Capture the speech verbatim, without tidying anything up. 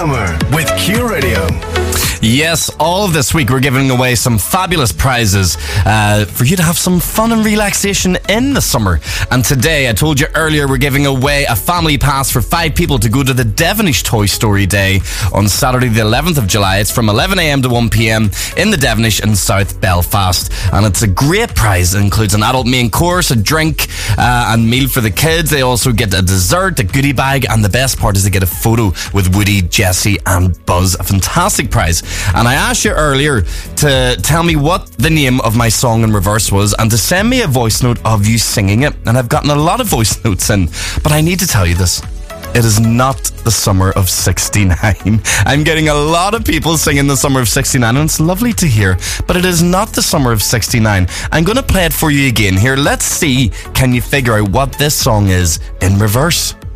Summer with Q Radio. Yes, all of this week we're giving away some fabulous prizes uh, for you to have some fun and relaxation in the summer. And today, I told you earlier, we're giving away a family pass for five people to go to the Devonish Toy Story Day on Saturday the eleventh of July. It's from eleven a.m. to one p.m. in the Devonish in South Belfast. And it's a great prize. It includes an adult main course, a drink uh, and meal for the kids. They also get a dessert, a goodie bag, and the best part is they get a photo with Woody, Jessie and Buzz. A fantastic prize. And I asked you earlier to tell me what the name of my song in reverse was and to send me a voice note of you singing it. And I've gotten a lot of voice notes in, but I need to tell you this. It is not the summer of sixty-nine. I'm getting a lot of people singing the summer of sixty-nine, and it's lovely to hear, but it is not the summer of sixty-nine. I'm going to play it for you again here. Let's see, can you figure out what this song is in reverse?